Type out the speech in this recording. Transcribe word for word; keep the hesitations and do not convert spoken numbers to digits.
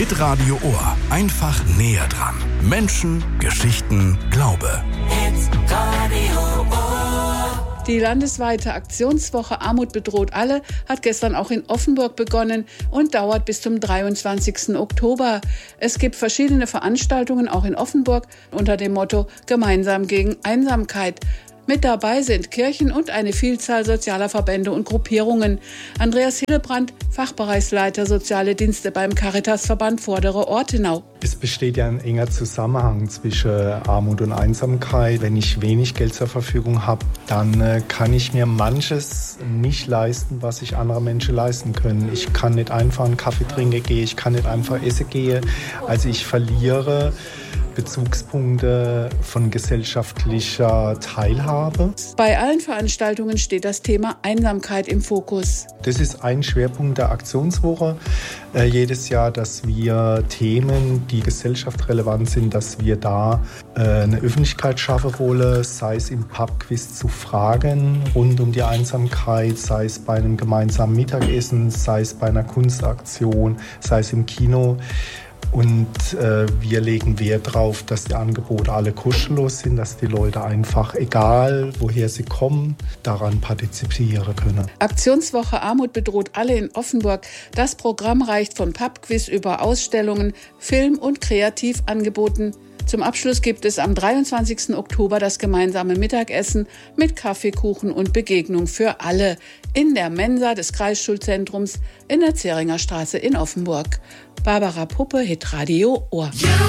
Hitradio Ohr. Einfach näher dran. Menschen, Geschichten, Glaube. Hitradio Ohr. Die landesweite Aktionswoche Armut bedroht alle hat gestern auch in Offenburg begonnen und dauert bis zum dreiundzwanzigsten Oktober. Es gibt verschiedene Veranstaltungen auch in Offenburg unter dem Motto Gemeinsam gegen Einsamkeit. Mit dabei sind Kirchen und eine Vielzahl sozialer Verbände und Gruppierungen. Andreas Hillebrand, Fachbereichsleiter Soziale Dienste beim Caritasverband Vordere Ortenau. Es besteht ja ein enger Zusammenhang zwischen Armut und Einsamkeit. Wenn ich wenig Geld zur Verfügung habe, dann äh, kann ich mir manches nicht leisten, was sich andere Menschen leisten können. Ich kann nicht einfach einen Kaffee trinken gehen, ich kann nicht einfach essen gehen. Also ich verliere Bezugspunkte von gesellschaftlicher Teilhabe. Bei allen Veranstaltungen steht das Thema Einsamkeit im Fokus. Das ist ein Schwerpunkt der Aktionswoche äh, jedes Jahr, dass wir Themen, die gesellschaftsrelevant sind, dass wir da äh, eine Öffentlichkeit schaffen wollen, sei es im Pubquiz zu Fragen rund um die Einsamkeit, sei es bei einem gemeinsamen Mittagessen, sei es bei einer Kunstaktion, sei es im Kino. Und äh, wir legen Wert darauf, dass die Angebote alle kostenlos sind, dass die Leute einfach, egal woher sie kommen, daran partizipieren können. Aktionswoche Armut bedroht alle in Offenburg. Das Programm reicht von Pubquiz über Ausstellungen, Film- und Kreativangeboten. Zum Abschluss gibt es am dreiundzwanzigsten Oktober das gemeinsame Mittagessen mit Kaffee, Kuchen und Begegnung für alle in der Mensa des Kreisschulzentrums in der Zähringer Straße in Offenburg. Barbara Puppe, Hitradio Ohr.